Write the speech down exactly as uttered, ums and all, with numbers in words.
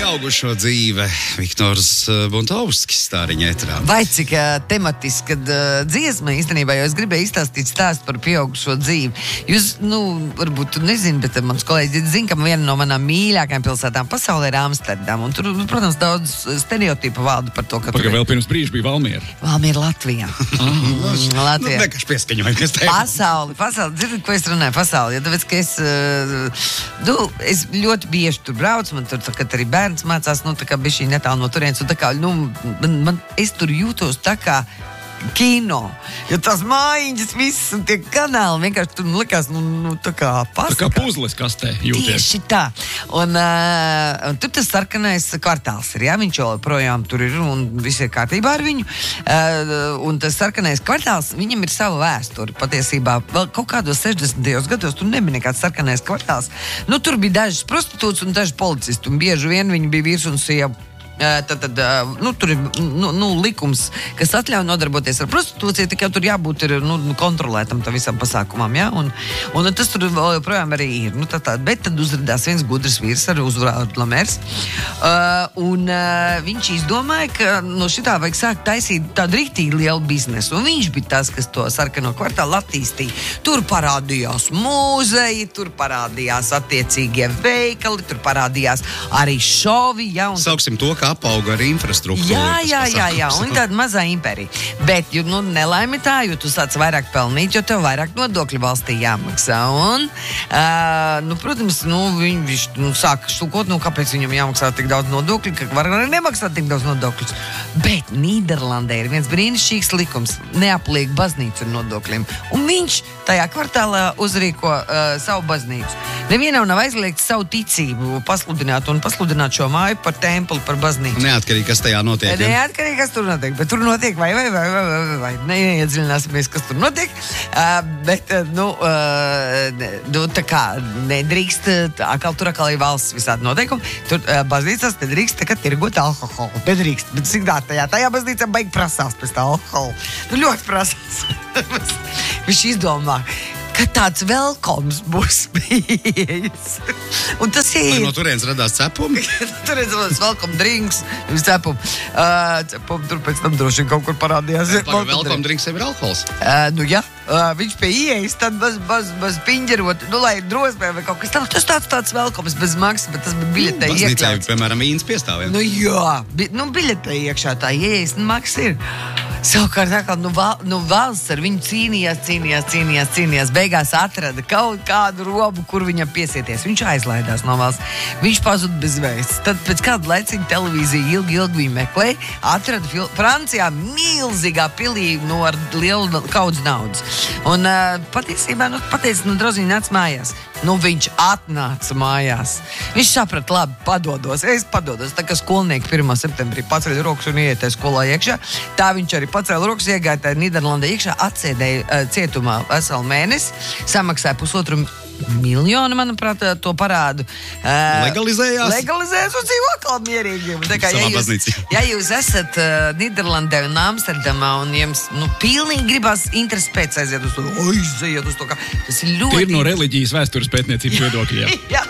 Pieaugušo dzīve. Viktors Buntovskis, Stāriņa ēterā. Vai cik uh, tematiski, kad uh, dziesma īstenībā, jo es gribēju izstāstīt stāstu par pieaugušo dzīvi. Jūs, nu, varbūt tu nezini, bet mans kolēģis zina, ka viena no manām mīļākajām pilsētām pasaulē ir Amsterdama. Un tur, protams, daudz stereotipu valda par to, ka Paga, tur vēl pirms brīža bija Valmiera. Valmiera Latvijā. mm, Latvijā. Nu, nekaž pieskaņojamies tev. Pasauli, pasauli. Dzirdat, ko es runāju? Pasauli. Jo tāpēc, ka es, uh, nu, es ļoti bieži tur braucu, man tur, tā, kad arī bērns mācās, nu, tā kā bišķi netālu no turienes, un tā kā, nu, man, man, es tur jūtos tā kā kino, jo tās mājiņas visas un tie kanāli vienkārši tur likās, nu, nu tā kā pasaka. Tā kā puzles kastē jūties. Tieši tā. Un, uh, un tur tas sarkanais kvartāls ir, jā, viņš joprojām tur ir un viss ir kārtībā ar viņu. Uh, un tas sarkanais kvartāls, viņam ir sava vēsture. Patiesībā vēl kaut kādos sešdesmitajos gados tur nebija nekāds sarkanais kvartāls. Nu, tur bija dažas prostitūtas un daži policisti, un bieži vien viņi bija vīrs un sieva. Tad, tad, nu, tur ir nu, nu, likums, kas atļauj nodarboties ar prostitūciju, tikai tur jābūt ir, nu, kontrolētam tam visam pasākumam, ja? un, un tas tur vēl joprojām arī ir. Nu, tā, tā, bet tad uzradās viens gudrs vīrs ar uzvārdu Lamers, uh, un uh, viņš izdomāja, ka no šitā vajag sākt taisīt tādu riktīgi lielu biznesu, un viņš bija tas, kas to sarkano kvartālu attīstīja. Tur parādījās mūzeji, tur parādījās attiecīgie veikali, tur parādījās arī šovi, ja? Un sauksim to, ka apauga ar infrastruktūru. Jā, jā, jā, jā, un tāda mazā impērija. Bet, jo, nu, nelaimi tā, jo tu sāc vairāk pelnīt, jo tev vairāk nodokļu valstī jāmaksā. Un, uh, nu, protams, nu, viņ, viņš nu, sāk šlukot, nu, kāpēc viņam jāmaksā tik daudz nodokļu, ka var arī nemaksāt tik daudz nodokļus. Bet Nīderlandē ir viens brīnišķīgs likums, neapliek baznīcu ar nodokļiem. Un viņš tajā kvartālā uzrīko uh, savu baznīcu. Nevienam nav aizliegts savu ticību pasludināt un pasludināt šo māju par templi, par baznīcu. Neatkarīgi, kas tajā notiek. Ja? Neatkarīgi, kas tur notiek, bet tur notiek vai, vai, vai, vai, vai, vai. Neiedziļināsimies, kas tur notiek. Uh, bet, uh, nu, uh, nu, tā kā nedrīkst, atkal tur atkal ir valsts visādi noteikumi. Tur uh, baznīcās nedrīkst tā kā tirgot alkoholu. Nedrīkst, bet cik tā tajā, tajā baznīcā baigi prasās pēc tā alkoholu. Nu, ļoti prasās. Viņš izdomā, ka tāds velkoms būs bijis. Un tas ir... No turienes radās cepumi? Turienes radās welcome drinks, cepumi. Uh, cepumi tur pēc tam droši kaut kur parādījās. Welcome drinks jau ir alkohols. Uh, nu jā, uh, viņš pie ieejas, tad bez, bez, bez piņģerot, nu lai drosmē vai kaut kas tāds. Tas tāds tāds welcomes bez maksas, bet tas bija biļetē iekļauts. Baznīcā, piemēram, vīns piestāviem. Nu jā, bi, nu biļetē iekšā tā ieejas, nu maksas ir. Savukārt, tā, nu, val, nu valsts ar viņu cīnījās, cīnījās, cīnījās, cīnījās. Beigās atrada kaut kādu robu, kur viņam piesieties. Viņš aizlaidās no valsts. Viņš pazuda bez vēsts. Tad pēc kāda laicīga televīzija ilgi, ilgi viņu meklēja. Atrada fil- Francijā milzīgā pilī no ar lielu kaudz naudas. Un uh, patiesībā, nu, pateicis, nu, drauziņi nāc mājās. Nu, viņš atnāca mājās. Viņš saprata, labi, padodos. Es padodos. Tā kā skolnieki pirmā septembrī paceļ rokas un ieiet skolā iekšā. Tā viņš arī pacēla rokas, iegāja tā Nīderlandē iekšā, atsēdēja uh, cietumā veselu mēnesi, samaksāja pusotru miljonu, manuprāt, to parādu. Uh, legalizējās? Legalizējās un dzīvo atkal mierīgi. Tā kā, ja jūs, ja jūs esat uh, Nīderlandē un Amsterdamā un jums, nu, pilnīgi gribās interesi pēc aiziet uz to, aiziet uz to, kā tas ir ļoti... Ir no reliģijas vēstures pētniecības viedokļa. Jā,